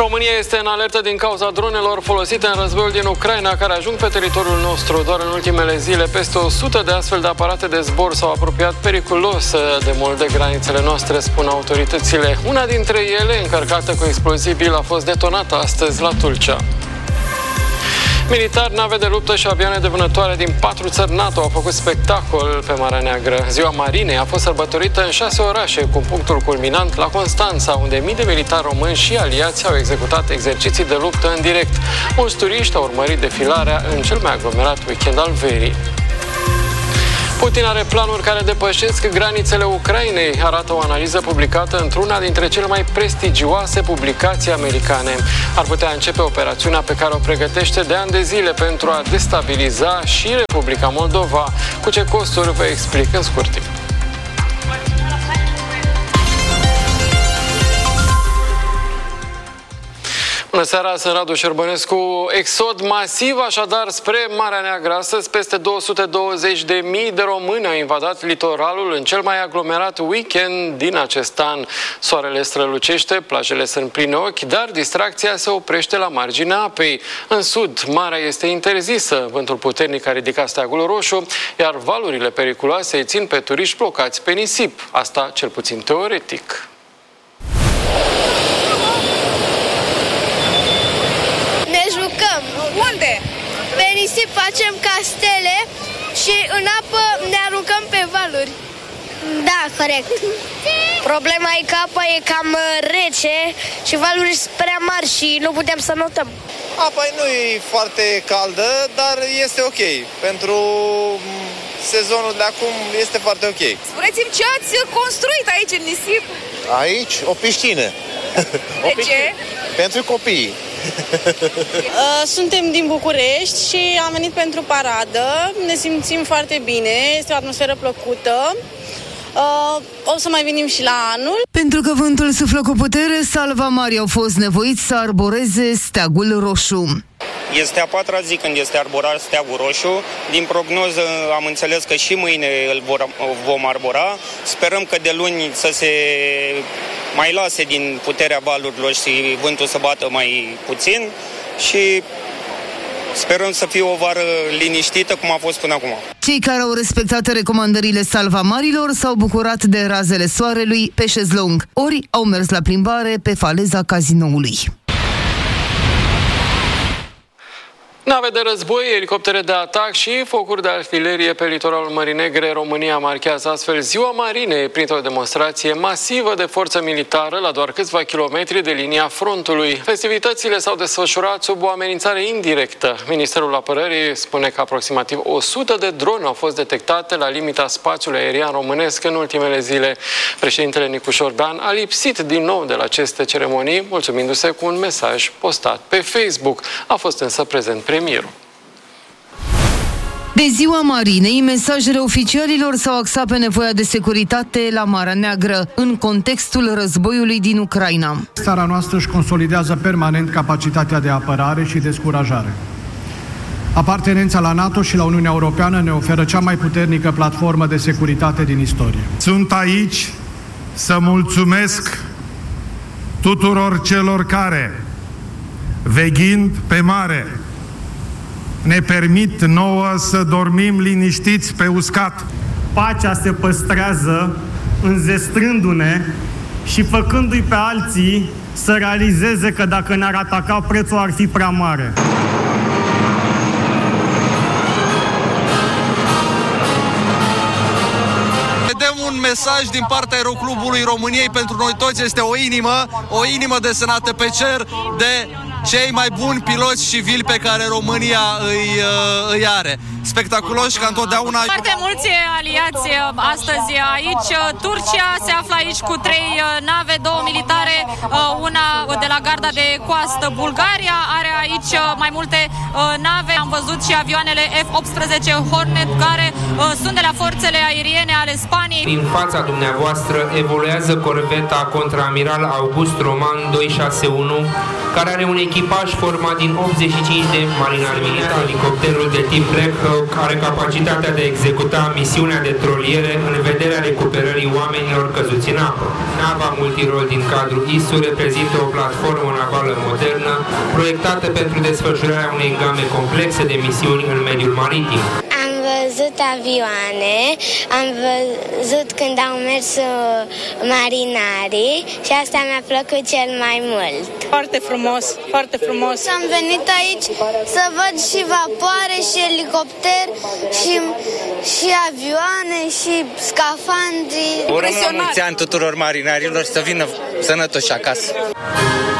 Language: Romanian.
România este în alertă din cauza dronelor folosite în războiul din Ucraina, care ajung pe teritoriul nostru. Doar în ultimele zile, peste 100 de astfel de aparate de zbor s-au apropiat periculos de mult de granițele noastre, spun autoritățile. Una dintre ele, încărcată cu explozibil, a fost detonată astăzi la Tulcea. Militari, nave de luptă și avioane de vânătoare din 4 țări NATO au făcut spectacol pe Marea Neagră. Ziua Marinei a fost sărbătorită în 6 orașe, cu punctul culminant la Constanța, unde mii de militari români și aliați au executat exerciții de luptă în direct. Mulți turiști au urmărit defilarea în cel mai aglomerat weekend al verii. Putin are planuri care depășesc granițele Ucrainei, arată o analiză publicată într-una dintre cele mai prestigioase publicații americane. Ar putea începe operațiunea pe care o pregătește de ani de zile pentru a destabiliza și Republica Moldova. Cu ce costuri vă explic în scurt timp. Bună seara, sunt Radu Șerbănescu. Exod masiv așadar spre Marea Neagră. Astăzi peste 220.000 de români au invadat litoralul în cel mai aglomerat weekend din acest an. Soarele strălucește, plajele sunt pline ochi, dar distracția se oprește la marginea apei. În sud, marea este interzisă, vântul puternic a ridicat steagul roșu, iar valurile periculoase îi țin pe turiști blocați pe nisip. Asta cel puțin teoretic. Unde? Pe nisip facem castele și în apă ne aruncăm pe valuri. Da, corect. Problema e că apa e cam rece și valurile sunt prea mari și nu putem să notăm. Apa nu e foarte caldă, dar este ok. Pentru sezonul de acum este foarte ok. Spuneți-mi ce ați construit aici în nisip? Aici o piscină. De ce? Pentru copii. Suntem din București și am venit pentru paradă. Ne simțim foarte bine, este o atmosferă plăcută. O să mai venim și la anul. Pentru că vântul suflă cu putere, salvamarii au fost nevoiți să arboreze steagul roșu. Este a patra zi când este arborat steagul roșu. Din prognoză am înțeles că și mâine îl vom arbora. Sperăm că de luni să se mai lase din puterea valurilor și vântul să bată mai puțin și sperăm să fie o vară liniștită cum a fost până acum. Cei care au respectat recomandările salvamarilor s-au bucurat de razele soarelui pe șezlong, ori au mers la plimbare pe faleza cazinoului. Nave de război, elicoptere de atac și focuri de artilerie pe litoralul Mării Negre. România marchează astfel Ziua Marinei printr-o demonstrație masivă de forță militară la doar câțiva kilometri de linia frontului. Festivitățile s-au desfășurat sub o amenințare indirectă. Ministerul Apărării spune că aproximativ 100 de drone au fost detectate la limita spațiului aerian românesc în ultimele zile. Președintele Nicu Șordan a lipsit din nou de la aceste ceremonii, mulțumindu-se cu un mesaj postat pe Facebook. A fost însă prezent premierul. De Ziua Marinei, mesajele oficialilor s-au axat pe nevoia de securitate la Marea Neagră, în contextul războiului din Ucraina. Țara noastră își consolidează permanent capacitatea de apărare și descurajare. Apartenența la NATO și la Uniunea Europeană ne oferă cea mai puternică platformă de securitate din istorie. Sunt aici să mulțumesc tuturor celor care, veghind pe mare, ne permit nouă să dormim liniștiți pe uscat. Pacea se păstrează înzestrându-ne și făcându-i pe alții să realizeze că dacă ne-ar ataca, prețul ar fi prea mare. Vedem un mesaj din partea Aeroclubului României pentru noi toți. Este o inimă desenată pe cer de cei mai buni piloți civili pe care România îi are. Spectaculoși ca întotdeauna. Foarte mulți aliați astăzi aici. Turcia se află aici cu 3 nave, 2 militare, una de la garda de coastă. Bulgaria are aici mai multe nave. Am văzut și avioanele F-18 Hornet care sunt de la forțele aeriene ale Spaniei. În fața dumneavoastră evoluează corveta contraamiral August Roman 261, care are un echipaj format din 85 de marinari militari. Elicopterul de tip Black Hawk are capacitatea de a executa misiunea de troliere în vederea recuperării oamenilor căzuți în apă. Nava multirol din cadrul ISU reprezintă o platformă navală modernă, proiectată pentru desfășurarea unei game complexe de misiuni în mediul maritim. Am văzut avioane, am văzut când au mers marinarii și asta mi-a plăcut cel mai mult. Foarte frumos, foarte frumos. Am venit aici să văd și vapoare, și elicopter, și avioane, și scafandri. Urăm la mulți ani tuturor marinarilor să vină sănătoși acasă.